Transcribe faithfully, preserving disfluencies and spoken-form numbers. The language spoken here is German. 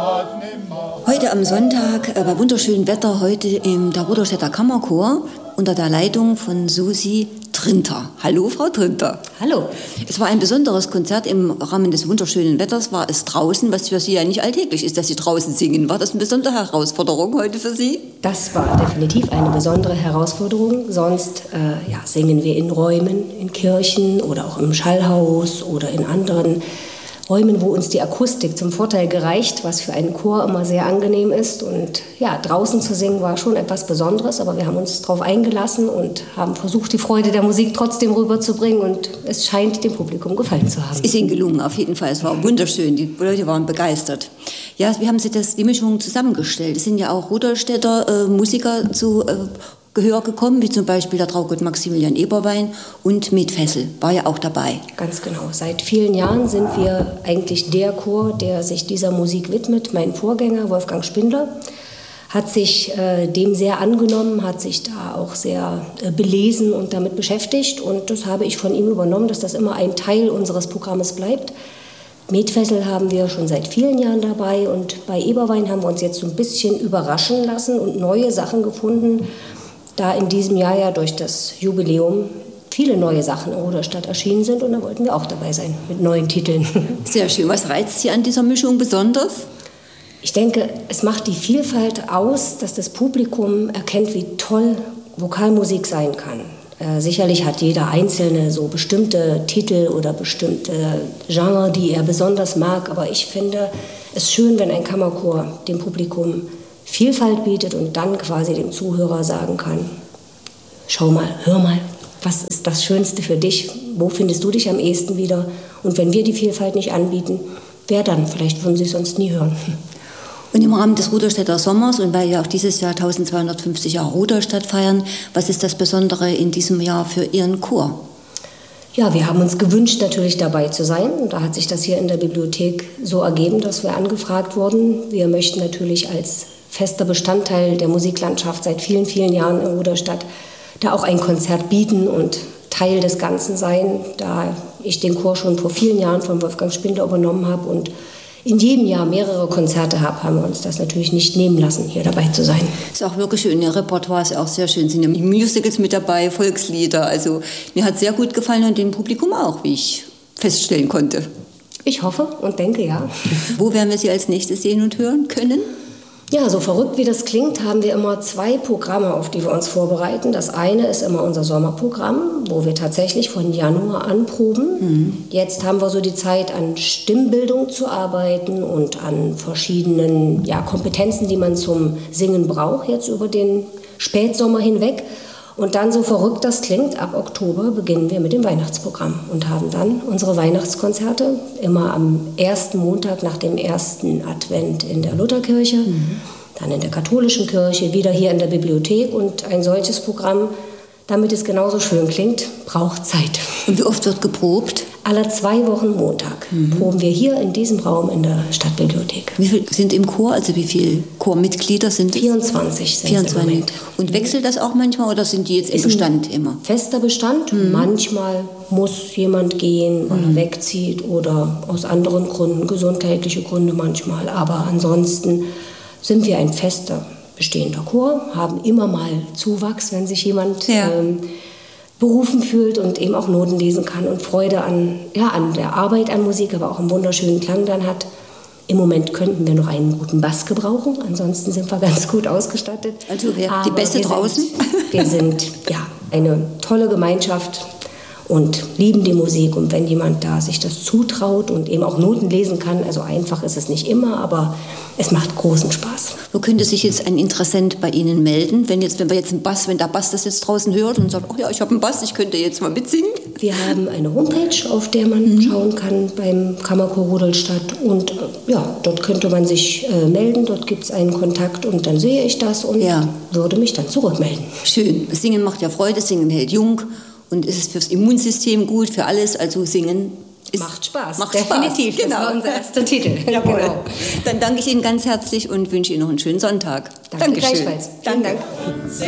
Heute am Sonntag, äh, bei wunderschönem Wetter, heute im der Rudolstädter Kammerchor unter der Leitung von Susi Trinter. Hallo, Frau Trinter. Hallo. Es war ein besonderes Konzert im Rahmen des wunderschönen Wetters, war es draußen, was für Sie ja nicht alltäglich ist, dass Sie draußen singen. War das eine besondere Herausforderung heute für Sie? Das war definitiv eine besondere Herausforderung. Sonst äh, ja, singen wir in Räumen, in Kirchen oder auch im Schallhaus oder in anderen Räumen, wo uns die Akustik zum Vorteil gereicht, was für einen Chor immer sehr angenehm ist. Und ja, draußen zu singen war schon etwas Besonderes, aber wir haben uns darauf eingelassen und haben versucht, die Freude der Musik trotzdem rüberzubringen. Und es scheint dem Publikum gefallen zu haben. Es ist Ihnen gelungen, auf jeden Fall. Es war wunderschön. Die Leute waren begeistert. Ja, wie haben Sie das, die Mischung zusammengestellt? Es sind ja auch Rudolstädter äh, Musiker zu äh, Gehör gekommen, wie zum Beispiel der Traugott Maximilian Eberwein und Med Fessel war ja auch dabei. Ganz genau. Seit vielen Jahren sind wir eigentlich der Chor, der sich dieser Musik widmet. Mein Vorgänger, Wolfgang Spindler, hat sich äh, dem sehr angenommen, hat sich da auch sehr äh, belesen und damit beschäftigt. Und das habe ich von ihm übernommen, dass das immer ein Teil unseres Programmes bleibt. Med Fessel haben wir schon seit vielen Jahren dabei. Und bei Eberwein haben wir uns jetzt so ein bisschen überraschen lassen und neue Sachen gefunden, da in diesem Jahr ja durch das Jubiläum viele neue Sachen in Rudolstadt erschienen sind und da wollten wir auch dabei sein mit neuen Titeln. Sehr schön. Was reizt Sie an dieser Mischung besonders? Ich denke, es macht die Vielfalt aus, dass das Publikum erkennt, wie toll Vokalmusik sein kann. Äh, sicherlich hat jeder Einzelne so bestimmte Titel oder bestimmte Genre, die er besonders mag, aber ich finde es schön, wenn ein Kammerchor dem Publikum Vielfalt bietet und dann quasi dem Zuhörer sagen kann, schau mal, hör mal, was ist das Schönste für dich, wo findest du dich am ehesten wieder? Und wenn wir die Vielfalt nicht anbieten, wer dann? Vielleicht würden sie es sonst nie hören. Und im Rahmen des Rudolstädter Sommers und weil wir auch dieses Jahr eintausendzweihundertfünfzig Jahre Rudolstadt feiern, was ist das Besondere in diesem Jahr für Ihren Chor? Ja, wir haben uns gewünscht, natürlich dabei zu sein. Und da hat sich das hier in der Bibliothek so ergeben, dass wir angefragt wurden. Wir möchten natürlich als fester Bestandteil der Musiklandschaft seit vielen, vielen Jahren in Rudolstadt da auch ein Konzert bieten und Teil des Ganzen sein, da ich den Chor schon vor vielen Jahren von Wolfgang Spindler übernommen habe und in jedem Jahr mehrere Konzerte habe, haben wir uns das natürlich nicht nehmen lassen, hier dabei zu sein. Das ist auch wirklich schön. Ihr Repertoire ist auch sehr schön. Es sind ja Musicals mit dabei, Volkslieder. Also mir hat es sehr gut gefallen und dem Publikum auch, wie ich feststellen konnte. Ich hoffe und denke, ja. Wo werden wir Sie als nächstes sehen und hören können? Ja, so verrückt wie das klingt, haben wir immer zwei Programme, auf die wir uns vorbereiten. Das eine ist immer unser Sommerprogramm, wo wir tatsächlich von Januar an proben. Mhm. Jetzt haben wir so die Zeit, an Stimmbildung zu arbeiten und an verschiedenen ja, Kompetenzen, die man zum Singen braucht, jetzt über den Spätsommer hinweg. Und dann, so verrückt das klingt, ab Oktober beginnen wir mit dem Weihnachtsprogramm und haben dann unsere Weihnachtskonzerte immer am ersten Montag nach dem ersten Advent in der Lutherkirche, mhm. dann in der katholischen Kirche, wieder hier in der Bibliothek. Und ein solches Programm, damit es genauso schön klingt, braucht Zeit. Und wie oft wird geprobt? Alle zwei Wochen Montag mhm. proben wir hier in diesem Raum in der Stadtbibliothek. Wie viele sind im Chor? Also wie viele Chormitglieder sind es? vierundzwanzig sind vierundzwanzig. Im Moment. Und wechselt das auch manchmal oder sind die jetzt im Bestand immer? Fester Bestand. Mhm. Manchmal muss jemand gehen, weil mhm. er wegzieht oder aus anderen Gründen, gesundheitliche Gründe manchmal. Aber ansonsten sind wir ein fester bestehender Chor, haben immer mal Zuwachs, wenn sich jemand ja. ähm, berufen fühlt und eben auch Noten lesen kann und Freude an, ja, an der Arbeit an Musik, aber auch einen wunderschönen Klang dann hat. Im Moment könnten wir noch einen guten Bass gebrauchen, ansonsten sind wir ganz gut ausgestattet. Also wer die Beste draußen? Sind, wir sind ja, eine tolle Gemeinschaft und lieben die Musik. Und wenn jemand da sich das zutraut und eben auch Noten lesen kann, also einfach ist es nicht immer, aber es macht großen Spaß. Wo könnte sich jetzt ein Interessent bei Ihnen melden, wenn jetzt, wenn wir jetzt einen Bass, wenn der Bass das jetzt draußen hört und sagt, oh ja, ich habe einen Bass, ich könnte jetzt mal mitsingen? Wir haben eine Homepage, auf der man mhm. schauen kann beim Kammerchor Rudolstadt und äh, ja, dort könnte man sich äh, melden, dort gibt es einen Kontakt und dann sehe ich das und ja. würde mich dann zurückmelden. Schön, Singen macht ja Freude, Singen hält jung und ist fürs Immunsystem gut, für alles, also Singen ist, macht Spaß, macht definitiv, Spaß. Genau. Das war unser erster Titel. Jawohl. Genau. Dann danke ich Ihnen ganz herzlich und wünsche Ihnen noch einen schönen Sonntag. Danke Dankeschön. Gleichfalls. Vielen Dank.